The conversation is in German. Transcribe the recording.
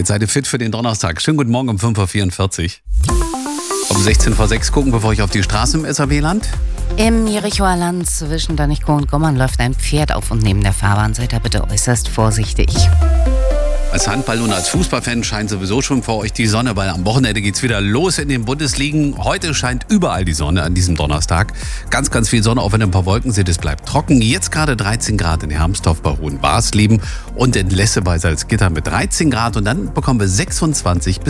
Seid ihr fit für den Donnerstag? Schönen guten Morgen um 5.44 Uhr. Um 16 vor 6 gucken wir für euch auf die Straße im SAW-Land. Im Jerichoer Land zwischen Danichkow und Gommern läuft ein Pferd auf und neben der Fahrbahn. Seid da bitte äußerst vorsichtig. Als Handball- und als Fußballfan scheint sowieso schon vor euch die Sonne, weil am Wochenende geht's wieder los in den Bundesligen. Heute scheint überall die Sonne an diesem Donnerstag. Ganz, ganz viel Sonne, auch wenn ein paar Wolken sind. Es bleibt trocken. Jetzt gerade 13 Grad in Hermsdorf bei Hohenwarsleben und in Lesse bei Salzgitter mit 13 Grad. Und dann bekommen wir 26 bis